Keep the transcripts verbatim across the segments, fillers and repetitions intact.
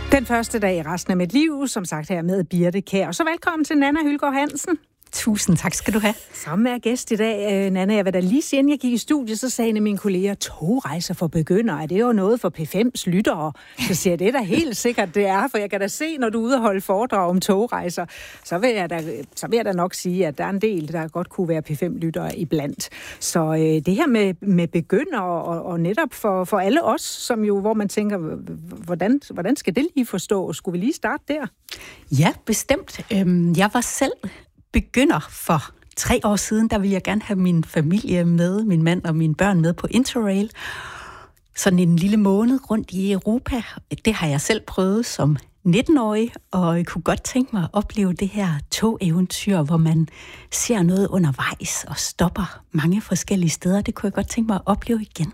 Den første dag i resten af mit liv, som sagt her med Birthe Kjær. Og så velkommen til Nanna Hylgaard Hansen. Tusind tak skal du have. Som er gæst i dag, Nanna. Jeg var da lige siden jeg gik i studiet, så sagde en af mine kolleger, togrejser for begyndere. Er det jo noget for P fem's lyttere? Så siger jeg, det er da helt sikkert, det er. For jeg kan da se, når du er ude og holde foredrag om togrejser, så vil jeg da, så vil jeg da nok sige, at der er en del, der godt kunne være P fem-lyttere iblandt. Så øh, det her med, med begyndere, og, og netop for, for alle os, som jo, hvor man tænker, hvordan, hvordan skal det lige forstå? Skulle vi lige starte der? Ja, bestemt. Øhm, jeg var selv begynder for tre år siden, der ville jeg gerne have min familie med, min mand og mine børn med på Interrail. Sådan en lille måned rundt i Europa. Det har jeg selv prøvet som nitten-årig, og jeg kunne godt tænke mig at opleve det her togeventyr, hvor man ser noget undervejs og stopper mange forskellige steder. Det kunne jeg godt tænke mig at opleve igen.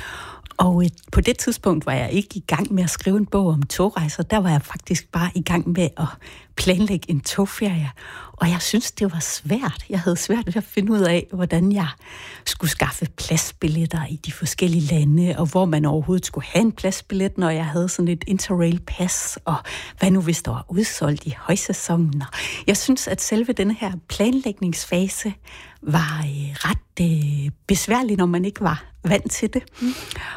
Og på det tidspunkt var jeg ikke i gang med at skrive en bog om togrejser. Der var jeg faktisk bare i gang med at planlægge en togferie. Og jeg synes, det var svært. Jeg havde svært ved at finde ud af, hvordan jeg skulle skaffe pladsbilletter i de forskellige lande, og hvor man overhovedet skulle have en pladsbillet, når jeg havde sådan et Interrail-pas, og hvad nu hvis der var udsolgt i højsæsonen. Jeg synes, at selve denne her planlægningsfase var øh, ret øh, besværlig, når man ikke var vant til det. Mm.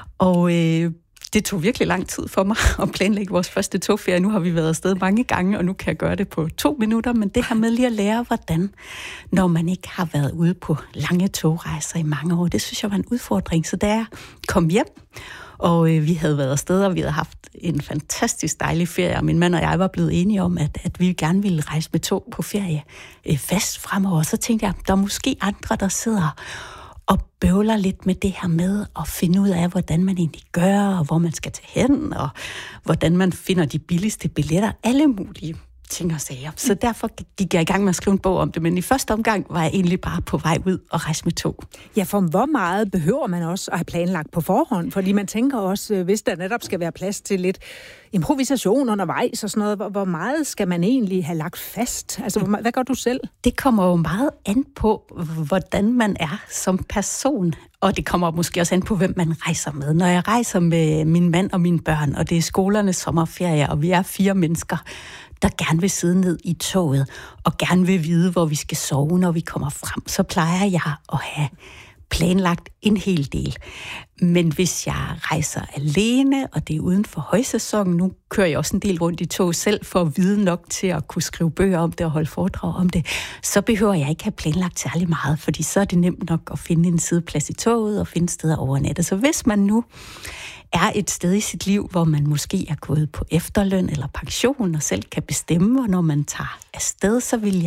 Og øh, det tog virkelig lang tid for mig at planlægge vores første togferie. Nu har vi været afsted mange gange, og nu kan jeg gøre det på to minutter. Men det her med lige at lære, hvordan, når man ikke har været ude på lange togrejser i mange år, det synes jeg var en udfordring. Så da jeg kom hjem, og øh, vi havde været afsted, og vi havde haft en fantastisk dejlig ferie, og min mand og jeg var blevet enige om, at, at vi gerne ville rejse med tog på ferie øh, fast fremover. Så tænkte jeg, der er måske andre, der sidder og bøvler lidt med det her med at finde ud af, hvordan man egentlig gør, og hvor man skal tage hen, og hvordan man finder de billigste billetter, alle mulige ting og sager. Så derfor gik jeg i gang med at skrive en bog om det, men i første omgang var jeg egentlig bare på vej ud og rejse med tog. Ja, for hvor meget behøver man også at have planlagt på forhånd? Fordi man tænker også, hvis der netop skal være plads til lidt improvisation undervejs og sådan noget, hvor meget skal man egentlig have lagt fast? Altså, hvad gør du selv? Det kommer jo meget an på, hvordan man er som person, og det kommer måske også an på, hvem man rejser med. Når jeg rejser med min mand og mine børn, og det er skolernes sommerferie, og vi er fire mennesker, der gerne vil sidde ned i toget, og gerne vil vide, hvor vi skal sove, når vi kommer frem, så plejer jeg at have planlagt en hel del. Men hvis jeg rejser alene, og det er uden for højsæsonen, nu kører jeg også en del rundt i tog selv, for at vide nok til at kunne skrive bøger om det og holde foredrag om det, så behøver jeg ikke have planlagt særlig meget, fordi så er det nemt nok at finde en sideplads i toget og finde steder overnattet. Så hvis man nu er et sted i sit liv, hvor man måske er gået på efterløn eller pension og selv kan bestemme, hvornår man tager afsted, så vil